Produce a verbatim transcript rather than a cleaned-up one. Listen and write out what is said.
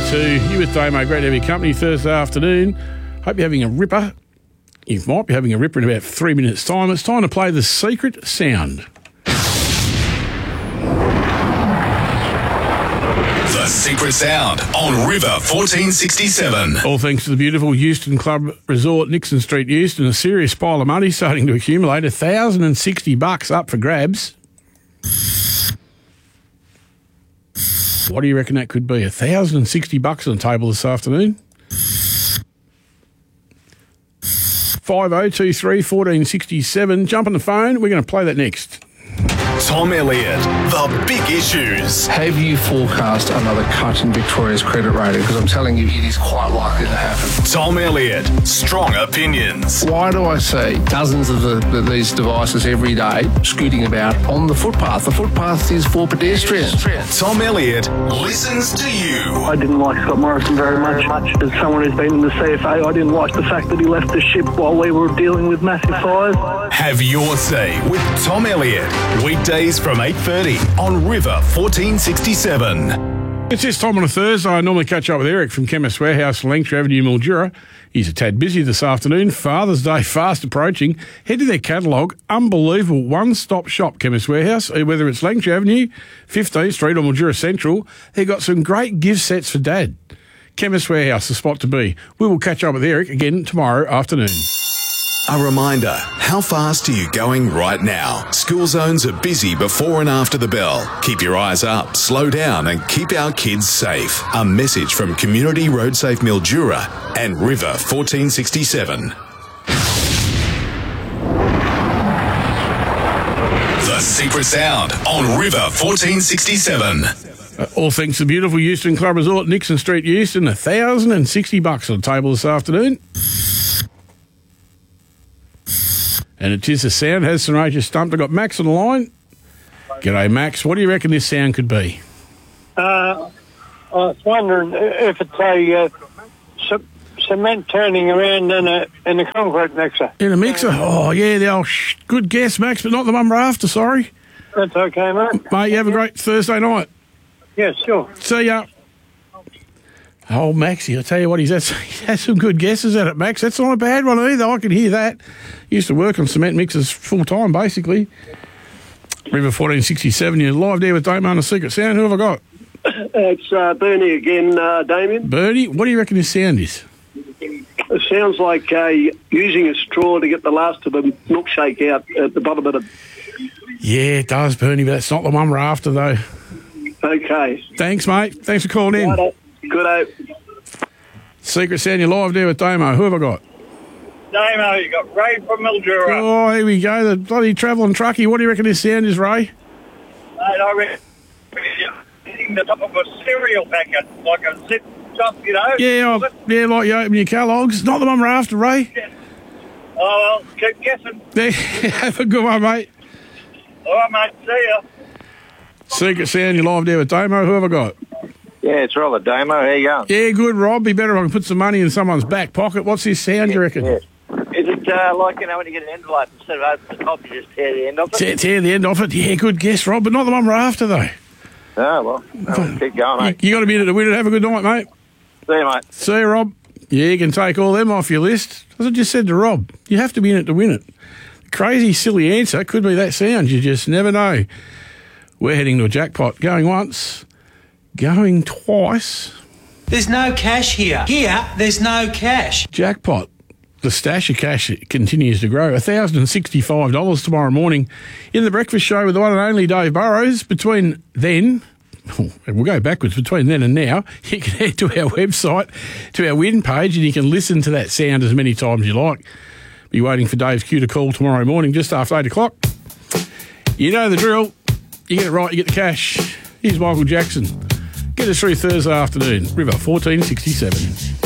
to you with Damo. Great to have your company Thursday afternoon. Hope you're having a ripper. You might be having a ripper in about three minutes' time. It's time to play the secret sound. The secret sound on River fourteen sixty-seven. All thanks to the beautiful Euston Club Resort, Nixon Street, Euston. A serious pile of money starting to accumulate. one thousand sixty bucks up for grabs. What do you reckon that could be? one thousand sixty bucks on the table this afternoon. five oh two three, one four six seven. Jump on the phone. We're going to play that next. Tom Elliott, the big issues. Have you forecast another cut in Victoria's credit rating? Because I'm telling you, it is quite likely to happen. Tom Elliott, strong opinions. Why do I see dozens of the, the, these devices every day scooting about on the footpath? The footpath is for pedestrians. Tom Elliott listens to you. I didn't like Scott Morrison very much. As someone who's been in the C F A, I didn't like the fact that he left the ship while we were dealing with massive fires. Have your say with Tom Elliott. Weekdays from eight thirty on River fourteen sixty-seven. It's this time on a Thursday. I normally catch up with Eric from Chemist Warehouse, Langtry Avenue, Mildura. He's a tad busy this afternoon. Father's Day fast approaching. Head to their catalogue. Unbelievable one-stop shop, Chemist Warehouse. Whether it's Langtry Avenue, fifteenth Street or Mildura Central, they've got some great gift sets for Dad. Chemist Warehouse, the spot to be. We will catch up with Eric again tomorrow afternoon. A reminder, how fast are you going right now? School zones are busy before and after the bell. Keep your eyes up, slow down and keep our kids safe. A message from Community Road Safe Mildura and River fourteen sixty-seven. The secret sound on River fourteen sixty-seven. Uh, all thanks to the beautiful Euston Club Resort, Nixon Street, Euston. one thousand sixty bucks on the table this afternoon. And it is the sound. Has St Regis stumped. I've got Max on the line. G'day, Max. What do you reckon this sound could be? Uh, I was wondering if it's a uh, c- cement turning around in a in a concrete mixer. In a mixer? Oh, yeah. The old sh- good guess, Max, but not the one we're after, sorry. That's okay, mate. Mate, you have a great Thursday night. Yeah, sure. See ya. Oh, Maxie, I'll tell you what, he's had, he's had some good guesses at it, Max. That's not a bad one either. I can hear that. Used to work on cement mixers full-time, basically. River fourteen sixty-seven, you're live there with Damo on the secret sound. Who have I got? It's uh, Bernie again, uh, Damien. Bernie, what do you reckon this sound is? It sounds like uh, using a straw to get the last of the milkshake out at the bottom of it. Yeah, it does, Bernie, but that's not the one we're after, though. Okay. Thanks, mate. Thanks for calling in. Righto. Good. Secret sound, you're live there with Damo. Who have I got? Damo, you got Ray from Mildura. Oh, here we go. The bloody travelling truckie. What do you reckon this sound is, Ray? Mate, I reckon hitting the top of a cereal packet, like a zip top, you know. Yeah, oh, yeah, like you open your Kellogg's. Not the one we're after, Ray. Yeah. Oh, well, keep guessing. There, have a good one, mate. All right, mate, see ya. Secret sound, you're live there with Damo. Who have I got? Yeah, it's Robert Damo. How you going? Yeah, good, Rob. Be better if I can put some money in someone's back pocket. What's this sound, you reckon? Yeah. Is it uh, like, you know, when you get an envelope, instead of opening the top, you just tear the end off it? Tear, tear the end off it. Yeah, good guess, Rob, but not the one we're after, though. Oh, well, no, keep going, mate. You, you got to be in it to win it. Have a good night, mate. See you, mate. See you, Rob. Yeah, you can take all them off your list. As I just said to Rob, you have to be in it to win it. Crazy, silly answer could be that sound. You just never know. We're heading to a jackpot. Going once, going twice. There's no cash here. Here, there's no cash. Jackpot. The stash of cash continues to grow. one thousand sixty-five dollars tomorrow morning in the breakfast show with the one and only Dave Burrows. Between then, we'll go backwards, between then and now, you can head to our website, to our win page, and you can listen to that sound as many times as you like. Be waiting for Dave's cue to call tomorrow morning just after eight o'clock. You know the drill. You get it right, you get the cash. Here's Michael Jackson. Get us through Thursday afternoon. River fourteen sixty-seven.